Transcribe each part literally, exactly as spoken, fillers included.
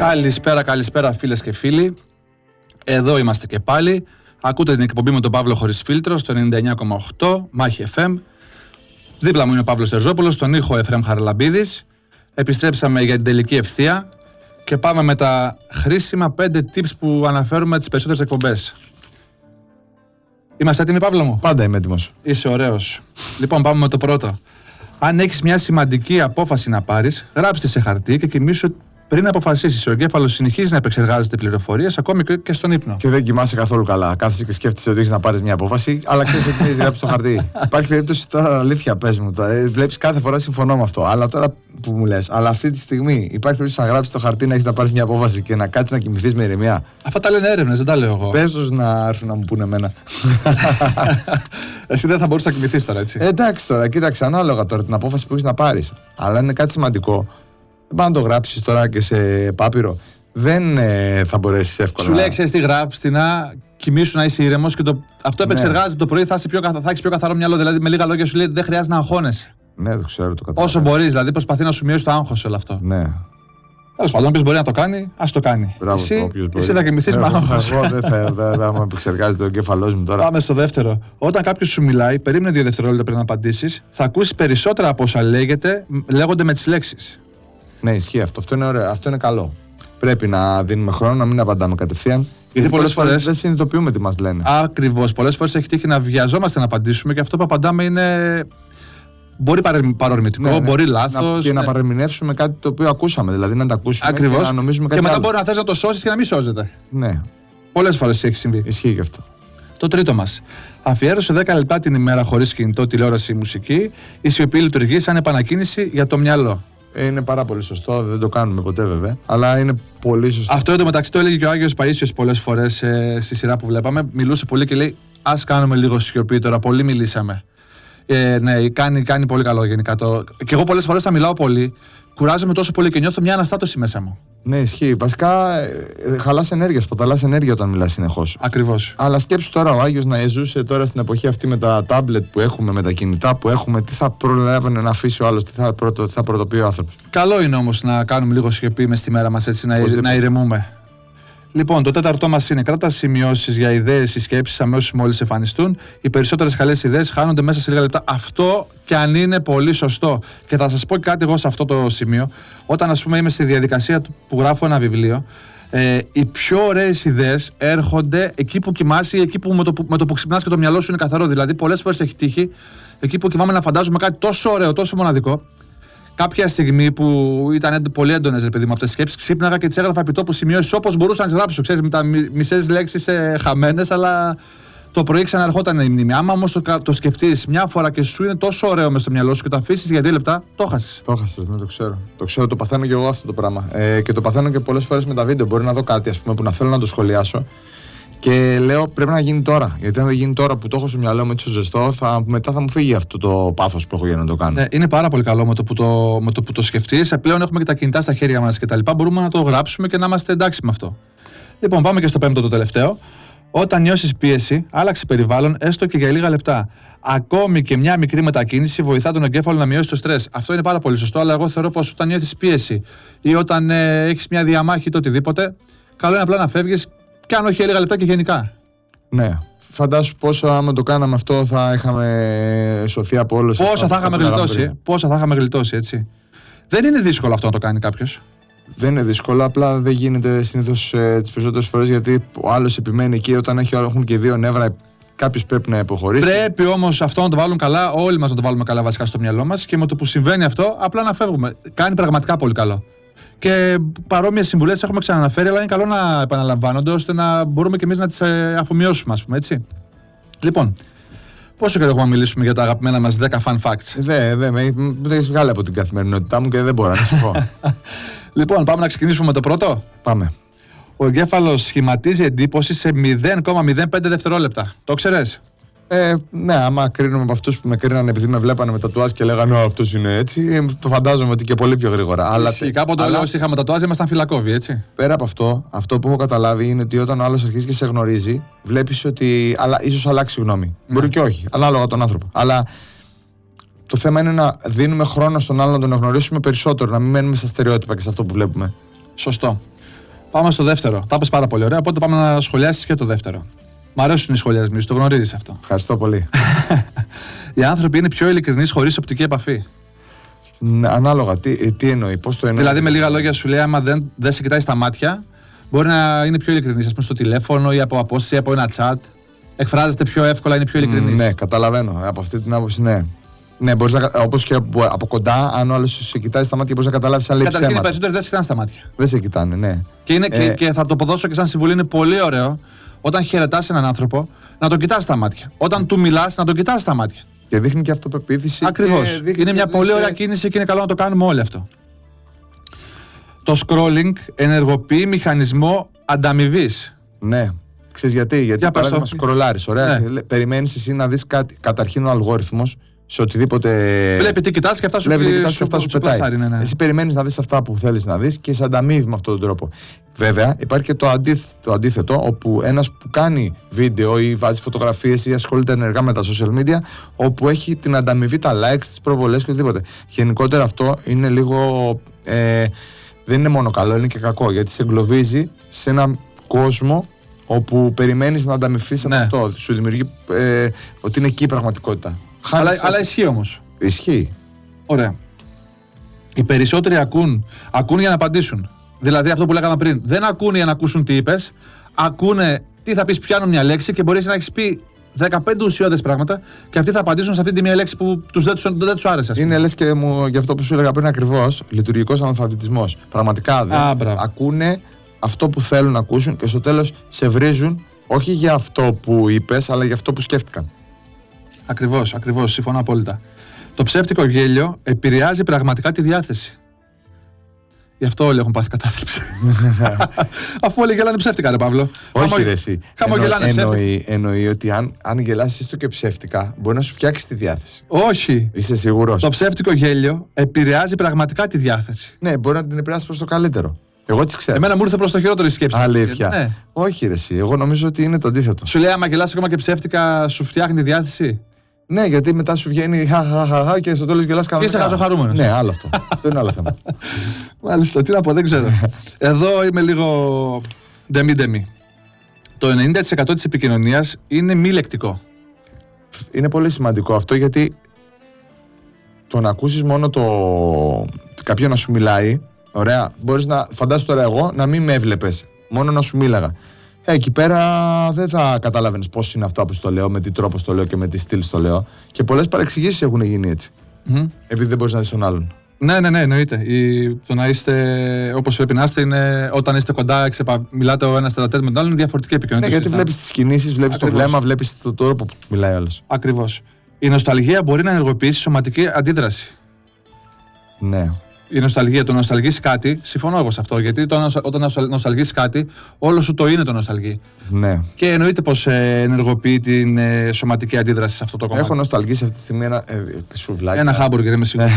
Καλησπέρα, καλησπέρα φίλες και φίλοι. Εδώ είμαστε και πάλι. Ακούτε την εκπομπή με τον Παύλο χωρίς φίλτρο στο ενενήντα εννιά κόμμα οκτώ Μάχη εφ εμ. Δίπλα μου είναι ο Παύλος Τερζόπουλος, στον ήχο Εφραίμ Χαραλαμπίδης. Επιστρέψαμε για την τελική ευθεία και πάμε με τα χρήσιμα πέντε tips που αναφέρουμε τις περισσότερες εκπομπές. Είμαστε έτοιμοι, Παύλο μου? Πάντα είμαι έτοιμος. Είσαι ωραίος. Λοιπόν, πάμε με το πρώτο. Αν έχεις μια σημαντική απόφαση να πάρεις, γράψτε σε χαρτί και κοιμήσου πριν αποφασίσεις. Ο εγκέφαλος συνεχίζει να επεξεργάζεται πληροφορίες ακόμη και στον ύπνο. Και δεν κοιμάσαι καθόλου καλά. Κάθεσαι και σκέφτεσαι ότι έχεις να πάρεις μια απόφαση, αλλά ξέρεις ότι έχεις γράψει στο χαρτί. Υπάρχει περίπτωση τώρα, αλήθεια, πες μου. Βλέπεις κάθε φορά, συμφωνώ με αυτό. Αλλά τώρα που μου λες, αλλά αυτή τη στιγμή υπάρχει περίπτωση να γράψεις στο χαρτί, να έχεις να πάρεις μια απόφαση και να κάτσεις να κοιμηθείς με ηρεμία. Αυτά τα λένε έρευνες, δεν τα λέω εγώ. Πες τους να έρθουν να μου πούνε εμένα. Εσύ δεν θα μπορούσες να κοιμηθείς τώρα, έτσι. Ε, εντάξει τώρα, κοίταξε ανάλογα τώρα την απόφαση που έχεις να πάρεις. Αλλά είναι κάτι σημαντικό. Δεν πάει να το γράψεις τώρα και σε πάπυρο. Δεν ε, θα μπορέσεις εύκολα. Σου λέει, ξέρεις τι, γράψεις την να κοιμήσου να είσαι ήρεμος και το, αυτό επεξεργάζεται ναι. Το πρωί, θα, πιο, θα έχεις πιο καθαρό μυαλό. Δηλαδή, με λίγα λόγια σου λέει, δεν χρειάζεται να αγχώνεσαι. Ναι, το ξέρω, το καταλαβαίνω. Όσο μπορείς, δηλαδή, προσπαθεί να σου μειώσει το άγχος όλο αυτό. Ναι. Τέλος πάντων, όποιος μπορεί να το κάνει, ας το κάνει. Μπράβο, εσύ, εσύ θα κοιμηθείς με άγχος. Εγώ δεν θα, θα, θα μου επεξεργάζεται ο εγκέφαλός μου τώρα. Πάμε στο δεύτερο. Όταν κάποιος σου μιλάει, περίμενε δύο δευτερόλεπτα πριν να απαντήσεις, θα ακούσεις περισσότερα από όσα λέγεται, λέγονται με τις λέξεις. Ναι, ισχύει αυτό. Αυτό είναι, ωραίο. Αυτό είναι καλό. Πρέπει να δίνουμε χρόνο, να μην απαντάμε κατευθείαν. Γιατί πολλές φορές δεν συνειδητοποιούμε τι μας λένε. Ακριβώς. Πολλές φορές έχει τύχει να βιαζόμαστε να απαντήσουμε και αυτό που απαντάμε είναι. Μπορεί παρορμητικό, ναι, ναι. Μπορεί λάθος. Να, και ναι. να παρερμηνεύσουμε κάτι το οποίο ακούσαμε. Δηλαδή να τα ακούσουμε. Ακριβώς. Και να νομίζουμε κάτι και μετά άλλο. μπορεί να θες να το σώσεις και να μην σώζεται. Ναι. Πολλές φορές έχει συμβεί. Ισχύει και αυτό. Το τρίτο μας. Αφιέρωσε δέκα λεπτά την ημέρα χωρίς κινητό, τηλεόραση ή μουσική. Η σιωπή λειτουργεί σαν επανακίνηση για το μυαλό. Είναι πάρα πολύ σωστό, δεν το κάνουμε ποτέ βέβαια, αλλά είναι πολύ σωστό. Αυτό εντωμεταξύ το έλεγε και ο Άγιος Παΐσιος πολλές φορές ε, στη σειρά που βλέπαμε. Μιλούσε πολύ και λέει: ας κάνουμε λίγο σιωπή τώρα. Πολύ μιλήσαμε. Ε, ναι, κάνει, κάνει πολύ καλό γενικά. Το... Και εγώ πολλές φορές θα μιλάω πολύ, κουράζομαι τόσο πολύ και νιώθω μια αναστάτωση μέσα μου. Ναι, ισχύει. Βασικά, ε, χαλάς ενέργεια, σπαταλάς ενέργεια όταν μιλάς συνεχώς. Ακριβώς. Αλλά σκέψου τώρα ο Άγιος να ζούσε τώρα στην εποχή αυτή με τα τάμπλετ που έχουμε, με τα κινητά που έχουμε, τι θα προλάβαινε να αφήσει ο άλλος, τι θα, πρωτο, θα πρωτοποιεί ο άνθρωπος. Καλό είναι όμως να κάνουμε λίγο σιωπή μες στη μέρα μας, έτσι, να, να ηρεμούμε. Λοιπόν, το τέταρτό μας είναι: κράτα σημειώσεις για ιδέες ή σκέψεις αμέσως μόλις εμφανιστούν. Οι περισσότερες καλές ιδέες χάνονται μέσα σε λίγα λεπτά. Αυτό κι αν είναι πολύ σωστό. Και θα σας πω και κάτι εγώ σε αυτό το σημείο. Όταν, ας πούμε, είμαι στη διαδικασία που γράφω ένα βιβλίο, ε, οι πιο ωραίες ιδέες έρχονται εκεί που κοιμάσαι ή εκεί που με το, με το που ξυπνάς και το μυαλό σου είναι καθαρό. Δηλαδή, πολλές φορές έχει τύχει εκεί που κοιμάμαι να φαντάζομαι κάτι τόσο ωραίο, τόσο μοναδικό. Κάποια στιγμή που ήταν πολύ έντονες, ρε παιδί μου, αυτές τις σκέψεις, ξύπναγα και τις έγραφα επί τόπου σημειώσεις όπως μπορούσα να τις γράψω. Ξέρεις, με τα μισές λέξεις ε, χαμένες, αλλά το πρωί ξαναρχόταν η μνήμη. Άμα όμως το, το σκεφτείς μια φορά και σου είναι τόσο ωραίο μέσα στο μυαλό σου και το αφήσεις για δύο λεπτά, το χάσεις. Το χάσεις, ναι, το ξέρω. Το ξέρω, το παθαίνω και εγώ αυτό το πράγμα. Ε, και το παθαίνω και πολλές φορές με τα βίντεο. Μπορεί να δω κάτι, ας πούμε, που να θέλω να το σχολιάσω. Και λέω πρέπει να γίνει τώρα. Γιατί αν δεν γίνει τώρα που το έχω στο μυαλό μου έτσι ζεστό, θα, μετά θα μου φύγει αυτό το πάθος που έχω για να το κάνω. Ναι, είναι πάρα πολύ καλό με το που το, με το, που το σκεφτείς. Πλέον έχουμε και τα κινητά στα χέρια μας και τα λοιπά. Μπορούμε να το γράψουμε και να είμαστε εντάξει με αυτό. Λοιπόν, πάμε και στο πέμπτο, το τελευταίο. Όταν νιώσεις πίεση, άλλαξε περιβάλλον έστω και για λίγα λεπτά. Ακόμη και μια μικρή μετακίνηση βοηθά τον εγκέφαλο να μειώσει το στρες. Αυτό είναι πάρα πολύ σωστό, αλλά εγώ θεωρώ πως όταν νιώθεις πίεση ή όταν ε, έχεις μια διαμάχη ή το οτιδήποτε, καλό είναι απλά να φεύγεις. Και αν όχι για λίγα λεπτά και γενικά. Ναι. Φαντάσου πόσο άμα το κάναμε αυτό θα είχαμε σωθεί από όλες. Πόσα θα είχαμε γλιτώσει. Πόσα θα είχαμε γλιτώσει, έτσι. Δεν είναι δύσκολο αυτό να το κάνει κάποιος. Δεν είναι δύσκολο, απλά δεν γίνεται συνήθως ε, τις περισσότερες φορές γιατί ο άλλος επιμένει εκεί όταν έχει, έχουν και δύο νεύρα. Κάποιος πρέπει να υποχωρήσει. Πρέπει όμως αυτό να το βάλουν καλά, όλοι μας να το βάλουμε καλά βασικά στο μυαλό μας και με το που συμβαίνει αυτό απλά να φεύγουμε. Κάνει πραγματικά πολύ καλό. Και παρόμοιες συμβουλές έχουμε ξαναναφέρει, αλλά είναι καλό να επαναλαμβάνονται ώστε να μπορούμε και εμείς να τις αφομοιώσουμε, ας πούμε, έτσι. Λοιπόν, πόσο καιρό έχουμε να μιλήσουμε για τα αγαπημένα μας δέκα fun facts? Δεν, δεν, με, με έχεις βγάλει από την καθημερινότητά μου και δεν μπορώ να σου πω. Λοιπόν, πάμε να ξεκινήσουμε με το πρώτο. Πάμε. Ο εγκέφαλος σχηματίζει εντύπωση σε μηδέν κόμμα μηδέν πέντε δευτερόλεπτα. Το ξέρεις? Ε, ναι, άμα κρίνουμε από αυτούς που με κρίνανε επειδή με βλέπανε με τατουάζ και λέγανε «Ω, αυτός είναι έτσι», το φαντάζομαι ότι και πολύ πιο γρήγορα. Αλλά κάποτε αλλά... όσοι είχαμε τατουάζ ήμασταν φυλακόβοι, έτσι. Πέρα από αυτό, αυτό που έχω καταλάβει είναι ότι όταν ο άλλος αρχίζει και σε γνωρίζει, βλέπεις ότι αλλά, ίσως αλλάξει γνώμη. Ναι. Μπορεί και όχι, ανάλογα τον άνθρωπο. Αλλά το θέμα είναι να δίνουμε χρόνο στον άλλον να τον γνωρίσουμε περισσότερο, να μην μένουμε στα στερεότυπα και σε αυτό που βλέπουμε. Σωστό. Πάμε στο δεύτερο. Τα είπες πάρα πολύ ωραία. Οπότε πάμε να σχολιάσεις και το δεύτερο. Μ' αρέσουν οι σχολιασμοί, το γνωρίζεις αυτό. Ευχαριστώ πολύ. Οι άνθρωποι είναι πιο ειλικρινείς χωρίς οπτική επαφή. Ναι, ανάλογα. Τι, τι εννοεί, πώς το εννοεί. Δηλαδή, με λίγα λόγια, σου λέει: άμα δεν, δεν σε κοιτάει στα μάτια, μπορεί να είναι πιο ειλικρινής. Ας πούμε στο τηλέφωνο ή από απόσταση ή από ένα chat. Εκφράζεται πιο εύκολα, είναι πιο ειλικρινής. Ναι, καταλαβαίνω. Από αυτή την άποψη, ναι. Ναι, μπορείς να, όπως και από, από κοντά, αν ο άλλος σε κοιτάει στα μάτια, μπορείς να καταλάβεις αν λέει ψέματα. Καταρχήν, οι περισσότεροι δεν σε κοιτάνε στα μάτια. Δεν σε κοιτάνε, ναι. Και, είναι, Ε, και, και θα το αποδώσω και σαν συμβουλή: είναι πολύ ωραίο όταν χαιρετάς έναν άνθρωπο να τον κοιτάς στα μάτια. Όταν του μιλάς, να τον κοιτάς στα μάτια. Και δείχνει και αυτοπεποίθηση. Ακριβώς. Είναι μια πολύ ωραία κίνηση και είναι καλό να το κάνουμε όλοι αυτό. Το scrolling ενεργοποιεί μηχανισμό ανταμοιβής. Ναι. Ξέρεις γιατί, γιατί Για παράδειγμα σκρολάρεις, ωραία, Ναι. περιμένεις εσύ να δεις κάτι, καταρχήν ο αλγόριθμος σε οτιδήποτε... Βλέπει τι κοιτάς και αυτά σου, Βλέπει τι κοιτάς σου, και αυτά σου σου πετάει. πλασάρει, ναι, ναι. Εσύ περιμένεις να δεις αυτά που θέλεις να δεις και σε ανταμείβει με αυτόν τον τρόπο. Βέβαια, υπάρχει και το αντίθετο, το αντίθετο, όπου ένας που κάνει βίντεο ή βάζει φωτογραφίες ή ασχολείται ενεργά με τα social media, όπου έχει την ανταμοιβή, τα likes, τις προβολές και οτιδήποτε. Γενικότερα αυτό είναι λίγο... Ε, δεν είναι μόνο καλό, είναι και κακό, γιατί σε εγκλωβίζει σε έναν κόσμο όπου περιμένεις να ανταμυφθείς Ναι. από αυτό. Σου δημιουργεί ε, ότι είναι εκεί η πραγματικότητα. Αλλά, Χάνεις- αλλά ισχύει όμως. Ισχύει. Ωραία. Οι περισσότεροι ακούν, ακούν για να απαντήσουν. Δηλαδή αυτό που λέγαμε πριν. Δεν ακούν για να ακούσουν τι είπες. Ακούνε τι θα πεις, πιάνουν μια λέξη και μπορείς να έχεις πει δεκαπέντε ουσιώδες πράγματα και αυτοί θα απαντήσουν σε αυτή τη μία λέξη που τους δεν, τους, δεν τους άρεσε. ας πούμε. Είναι λες και μου, για αυτό που σου έλεγα πριν ακριβώς, λειτουργικός αναλφαβητισμός. Πραγματικά δεν Α, μπράβο. ακούνε αυτό που θέλουν να ακούσουν και στο τέλος σε βρίζουν όχι για αυτό που είπες, αλλά για αυτό που σκέφτηκαν. Ακριβώς, ακριβώς. Συμφωνώ απόλυτα. Το ψεύτικο γέλιο επηρεάζει πραγματικά τη διάθεση. Γι' αυτό όλοι έχουν πάθει κατάθλιψη. Αφού όλοι γελάνε ψεύτικα, ρε Παύλο. Όχι, Χαμο- ρε εσύ. Χαμογελάνε Εννο- ψεύτικα. εννοεί, εννοεί ότι αν, αν γελάσεις έστω και ψεύτικα, μπορεί να σου φτιάξει τη διάθεση. Όχι. Είσαι σίγουρος? Το ψεύτικο γέλιο επηρεάζει πραγματικά τη διάθεση. Ναι, μπορεί να την επηρεάσει προς το καλύτερο. Εγώ τις ξέρω. Εμένα μου ήρθε προς το χειρότερο η σκέψη. Αλήθεια. Ναι. Όχι, ρε εσύ. Εγώ νομίζω ότι είναι το αντίθετο. Σου λέει, άμα γελάς ακόμα και ψεύτικα, σου φτιάχνει τη διάθεση. Ναι, γιατί μετά σου βγαίνει χαχαχαχα και στο τέλος γελάς κανονικά. είσαι χαζοχαρούμενος. Ναι, άλλο αυτό. Αυτό είναι άλλο θέμα. Μάλιστα, τι να πω, δεν ξέρω. Εδώ είμαι λίγο ντεμή-ντεμή. Το ενενήντα τοις εκατό της επικοινωνίας είναι μη λεκτικό. Είναι πολύ σημαντικό αυτό γιατί το να ακούσεις μόνο το κάποιον να σου μιλάει, ωραία, μπορείς να φαντάσου τώρα εγώ να μην με έβλεπες, μόνο να σου μίλαγα. Ε, εκεί πέρα δεν θα καταλάβαινες πώς είναι αυτά που στο λέω, με τι τρόπο στο λέω και με τι στυλ στο λέω. Και πολλές παρεξηγήσεις έχουν γίνει έτσι. Μμμ. Επειδή δεν μπορείς να δεις τον άλλον. Ναι, ναι, ναι, εννοείται. Η, το να είστε όπως πρέπει να είστε είναι όταν είστε κοντά, ξεπα, μιλάτε ο ένας τετατέτ με τον άλλον, είναι διαφορετική Ναι, επικοινωνία. γιατί βλέπεις τις κινήσεις, βλέπεις το Ακριβώς. βλέμμα, βλέπεις τον τρόπο που μιλάει ο άλλος. Ακριβώς. Η νοσταλγία μπορεί να ενεργοποιήσει σωματική αντίδραση. Ναι. Η νοσταλγία, το νοσταλγείς κάτι, συμφωνώ εγώ σε αυτό. Γιατί το, νοστα- όταν νοσταλ- νοσταλγείς κάτι, όλο σου το είναι το νοσταλγεί. Ναι. Και εννοείται πως ε, ενεργοποιεί την ε, σωματική αντίδραση σε αυτό το κομμάτι. Έχω νοσταλγήσει αυτή τη στιγμή ένα ε, σουβλάκι. Ένα χάμπουργκερ, είμαι σίγουρος.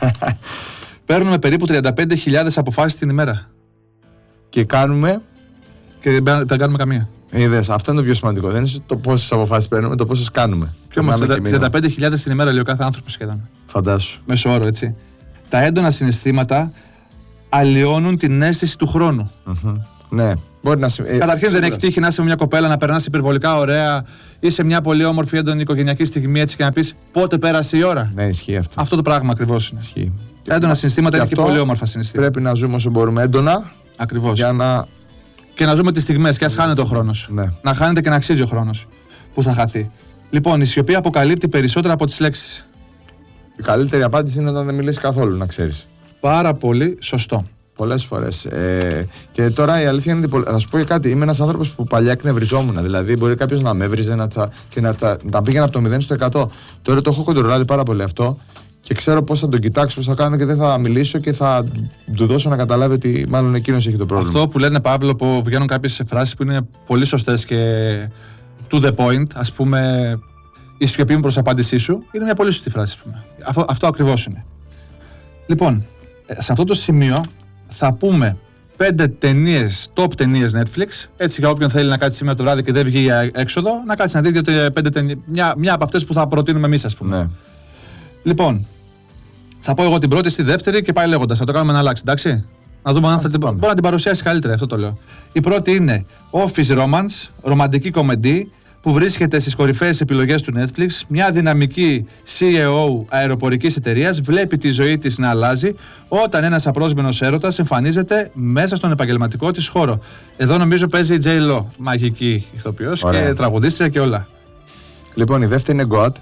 Παίρνουμε περίπου τριάντα πέντε χιλιάδες αποφάσεις την ημέρα. Και κάνουμε. Και δεν δεν κάνουμε καμία. Είδες, αυτό είναι το πιο σημαντικό. Δεν είναι το πόσες αποφάσεις παίρνουμε, το πόσες κάνουμε. Και όμως Περνάμε και μήνυμα. τριάντα πέντε χιλιάδες την ημέρα λέει ο κάθε άνθρωπος σχεδόν. Φαντάσου. Μέσο όρο, έτσι. Τα έντονα συναισθήματα αλλοιώνουν την αίσθηση του χρόνου. Μμμ. Ναι. Μπορεί να συμβεί. Καταρχήν δεν έχει τύχει να είσαι με μια κοπέλα, να περνάς υπερβολικά ωραία ή σε μια πολύ όμορφη έντονη οικογενειακή στιγμή έτσι και να πεις πότε πέρασε η ώρα. Ναι, ισχύει αυτό. Αυτό το πράγμα ακριβώς είναι. Ισχύει. Τα έντονα συναισθήματα Γι' είναι και αυτό πολύ όμορφα συναισθήματα. Πρέπει να ζούμε όσο μπορούμε έντονα Ακριβώς. για να. Και να ζούμε τις στιγμές και ας χάνεται ο χρόνος. Ναι. Να χάνεται και να αξίζει ο χρόνος που θα χαθεί. Λοιπόν, η σιωπή αποκαλύπτει περισσότερα από τις λέξεις. Η καλύτερη απάντηση είναι όταν δεν μιλήσει καθόλου, να ξέρεις. Πάρα πολύ σωστό. Πολλές φορές. Ε, και τώρα η αλήθεια είναι ότι. Θα σου πω και κάτι. Είμαι ένας άνθρωπος που παλιά εκνευριζόμουν. Δηλαδή, μπορεί κάποιος να με έβριζε να τσα, και να, τσα, να πήγαινα από το μηδέν στο εκατό. Τώρα το έχω κοντρολάρει πάρα πολύ αυτό. Και ξέρω πώς θα τον κοιτάξω, πώς θα κάνω και δεν θα μιλήσω και θα του δώσω να καταλάβει ότι μάλλον εκείνος έχει το πρόβλημα. Αυτό που λένε, Παύλο, που βγαίνουν κάποιες φράσεις που είναι πολύ σωστές και to the point, ας πούμε, η σιωπή μου προς απάντησή σου, είναι μια πολύ σωστή φράση, ας πούμε. Αυτό, αυτό ακριβώς είναι. Λοιπόν, σε αυτό το σημείο θα πούμε πέντε ταινίες, top ταινίες Netflix, έτσι για όποιον θέλει να κάτσει σήμερα το βράδυ και δεν βγει για έξοδο, να κάτσει να δει δύο, πέντε ταινίες, μια, μια από αυτές που θα προτείνουμε εμείς, ας πούμε. Ναι. Λοιπόν, θα πω εγώ την πρώτη, στη δεύτερη και πάει λέγοντας. Θα το κάνουμε να αλλάξει, εντάξει. Να δούμε αν θα την, μπορεί να την παρουσιάσει καλύτερα, αυτό το λέω. Η πρώτη είναι Office Romance, ρομαντική κομμεντή, που βρίσκεται στις κορυφαίες επιλογές του Netflix. Μια δυναμική σι ι ο αεροπορικής εταιρείας βλέπει τη ζωή της να αλλάζει όταν ένας απρόσμενος έρωτας εμφανίζεται μέσα στον επαγγελματικό της χώρο. Εδώ νομίζω παίζει η J-Lo, μαγική ηθοποιός και τραγουδίστρια και όλα. Λοιπόν, η δεύτερη είναι God.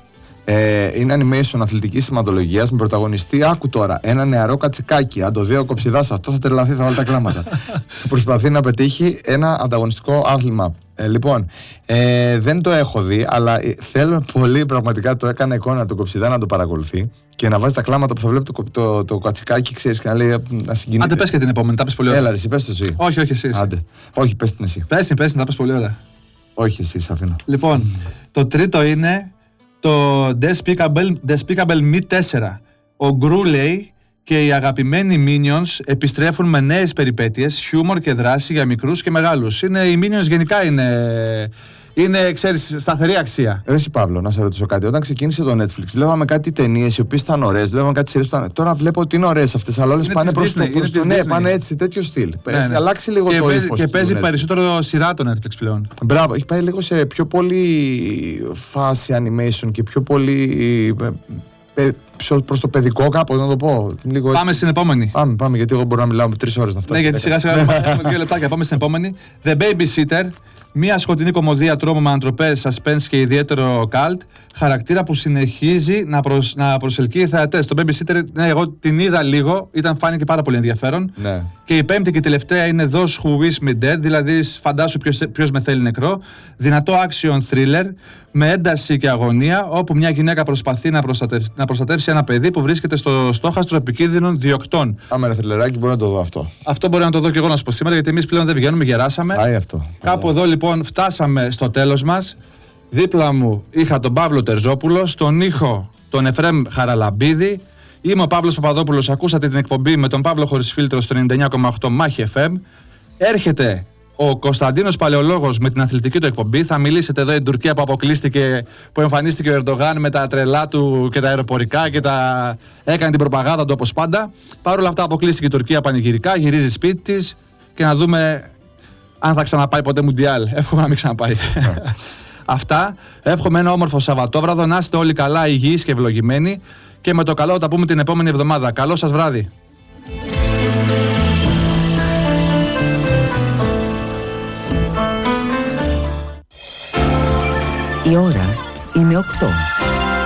Ε, είναι animation αθλητικής σηματολογίας με πρωταγωνιστή, άκου τώρα, ένα νεαρό κατσικάκι. Αν το δει ο Κοψιδάς, αυτό θα τρελαθεί, θα βάλει τα κλάματα. Προσπαθεί να πετύχει ένα ανταγωνιστικό άθλημα. Ε, λοιπόν, ε, δεν το έχω δει, αλλά θέλω πολύ, πραγματικά το έκανα εικόνα του Κοψιδά να το παρακολουθεί και να βάζει τα κλάματα που θα βλέπει το, το, το κατσικάκι, ξέρεις, και να λέει να συγκινείται. Άντε, πες και την επόμενη, τα πες πολύ ωραία. Έλα, εσύ, πες το εσύ. Όχι, όχι, εσύ. Άντε. Όχι, πες την εσύ. Πες την, πες την, τα πες πολύ ωραία. Όχι, εσύ, σ' αφήνω. Λοιπόν, το τρίτο είναι το Despicable, Despicable Me τέσσερα. Ο Γκρου λέει και οι αγαπημένοι Minions επιστρέφουν με νέες περιπέτειες, χιούμορ και δράση για μικρούς και μεγάλους. Είναι, οι Minions γενικά είναι, είναι, ξέρεις, σταθερή αξία. Ρε εσύ Παύλο, να σε ρωτήσω κάτι. Όταν ξεκίνησε το Netflix, βλέπαμε κάτι ταινίες οι οποίες ήταν ωραίες, βλέπαμε κάτι σειρές που ήταν. Τώρα βλέπω ότι είναι ωραίες αυτές, αλλά όλες πάνε προς το. Προς το ναι, πάνε έτσι, τέτοιο στυλ. Ναι, έχει ναι. αλλάξει λίγο και το παίζει, ύφος. Και παίζει περισσότερο σειρά το Netflix πλέον. Μπράβο, έχει πάει λίγο σε πιο πολύ φάση animation και πιο πολύ. Προς το παιδικό, κάπως να το πω. Λίγο πάμε έτσι. Στην επόμενη. Πάμε, πάμε, γιατί εγώ μπορώ να μιλάω με τρεις ώρες να φτάσω. Ναι, γιατί σιγά σιγά έχουμε δύο λεπτάκια. Πάμε στην επόμενη. The Babysitter. Μια σκοτεινή κωμωδία τρόμο με ανατροπές, suspense και ιδιαίτερο cult. Χαρακτήρα που συνεχίζει να, προσ, να προσελκύει θεατές. Το Babysitter, ναι, εγώ την είδα λίγο, ήταν, φάνηκε πάρα πολύ ενδιαφέρον. Ναι. Και η πέμπτη και η τελευταία είναι Those Who Wish Me Dead, δηλαδή φαντάσου ποιος, ποιος με θέλει νεκρό. Δυνατό action thriller με ένταση και αγωνία, όπου μια γυναίκα προσπαθεί να προστατεύσει, να προστατεύσει ένα παιδί που βρίσκεται στο στόχαστρο επικίνδυνων διοκτών. Άμα είναι θρυλεράκι, μπορεί να το δω αυτό. Αυτό μπορεί να το δω και εγώ να σου πω σήμερα, γιατί εμείς πλέον δεν βγαίνουμε, γεράσαμε. Άι, αυτό. Κάπου εδώ λοιπόν φτάσαμε στο τέλος μας. Δίπλα μου είχα τον Παύλο Τερζόπουλο, στον ήχο τον Εφρέμ Χαραλαμπίδη. Είμαι ο Παύλος Παπαδόπουλος, ακούσατε την εκπομπή με τον Παύλο χωρίς φίλτρο στο ενενήντα εννιά κόμμα οκτώ Μάχη εφ εμ. Έρχεται ο Κωνσταντίνος Παλαιολόγος με την αθλητική του εκπομπή. Θα μιλήσετε εδώ η Τουρκία που αποκλείστηκε, που εμφανίστηκε ο Ερντογάν με τα τρελά του και τα αεροπορικά και τα... έκανε την προπαγάνδα του όπως πάντα. Παρ' όλα αυτά αποκλείστηκε η Τουρκία πανηγυρικά, γυρίζει σπίτι της και να δούμε αν θα ξαναπάει ποτέ Μουντιάλ. Εύχομαι να μην ξαναπάει. Αυτά. Εύχομαι ένα όμορφο Σαββατόβραδο. Να είστε όλοι καλά, υγιείς και ευλογημένοι. Και με το καλό θα τα πούμε την επόμενη εβδομάδα. Καλό σας βράδυ. Η ώρα είναι οκτώ.